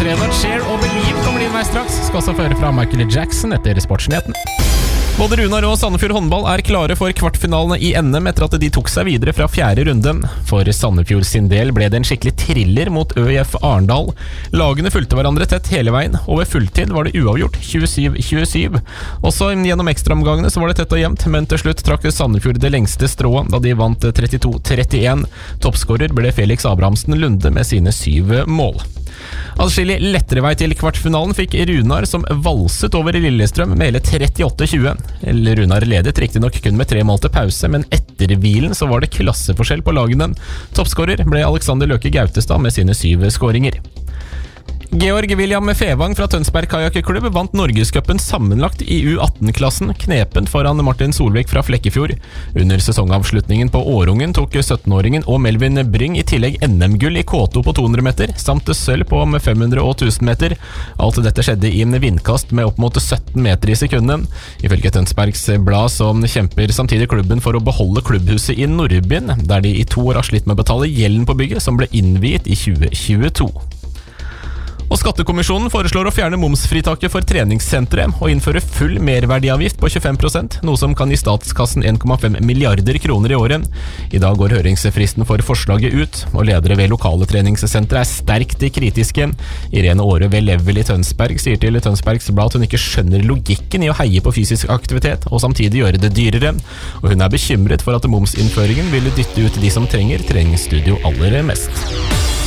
Fredag Share og Believe kommer din vei straks. Skal også føre fra Michael Jackson etter Sportsnyheten. Både Runar og Sandefjord håndball er klare for kvartfinalene i NM etter at de tok seg videre fra 4. runde. For Sandefjord sin del ble det en skikkelig thriller mot ØIF Arendal. Lagene fulgte hverandre tett hele veien, og ved fulltid var det uavgjort 27-27. Også gjennom ekstraomgangene så var det tett og jevnt, men til slutt trakk Sandefjord det lengste strået da de vant 32-31. Toppskårer ble Felix Abrahamsen Lunde med sine 7 mål. Adskillig lettere vei til kvartfinalen fikk Runar som valset over Lillestrøm med hele 38-20. Runar ledet riktig nok kun med 3 mål til pause, men etter hvilen så var det klasseforskjell på lagene. Toppskårer ble Alexander Løke Gautestad med sine 7 skåringer. Georg William Fevang fra Tønsberg Kajakklubb vant Norgescupen sammenlagt i U18-klassen, knepent foran Martin Solvik fra Flekkefjord. Under sesongavslutningen på Årungen tok 17-åringen og Melvin Bring i tillegg NM-gull i K2 på 200 meter, samt sølv på 500 og 1000 meter. Alt dette skjedde i en vindkast med opp mot 17 meter i sekundet. Ifølge Tønsbergs Blad så kjemper samtidig klubben for å beholde klubbhuset i Nordbyen, der de i 2 år har slitt med å betale gjelden på bygget som ble innviet i 2022. Og Skattekommisjonen foreslår å fjerne momsfritaket for treningssentre og innføre full merverdiavgift på 25%, noe som kan gi statskassen 1,5 milliarder kroner i året. I dag går høringsfristen for forslaget ut, og ledere ved lokale treningssentre er sterkt kritiske. Irene Aare ved Level i Tønsberg sier til Tønsbergs Blad at hun ikke skjønner logikken i å heie på fysisk aktivitet og samtidig gjøre det dyrere, og hun er bekymret for at momsinnføringen vil dytte ut de som trenger treningsstudio aller mest.